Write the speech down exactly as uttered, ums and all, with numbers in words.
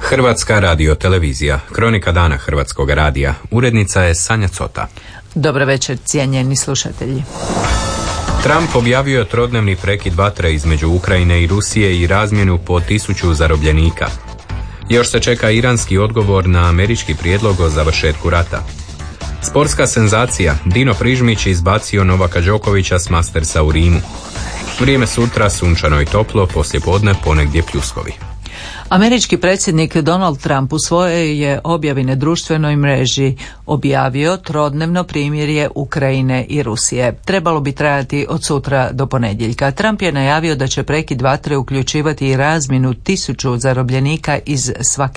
Hrvatska radiotelevizija, kronika dana Hrvatskog radija, urednica je Sanja Cota. Dobro večer, cijenjeni slušatelji. Trump objavio trodnevni prekid vatre između Ukrajine i Rusije i razmjenu po tisuću zarobljenika. Još se čeka iranski odgovor na američki prijedlog o završetku rata. Sportska senzacija, Dino Prižmić izbacio Novaka Đokovića s Mastersa u Rimu. Vrijeme sutra sunčano i toplo, poslijepodne ponegdje pljuskovi. Američki predsjednik Donald Trump u svojoj je objavi na društvenoj mreži objavio trodnevno primirje Ukrajine i Rusije. Trebalo bi trajati od sutra do ponedjeljka. Trump je najavio da će prekid vatre uključivati i razmjenu tisuću zarobljenika iz svake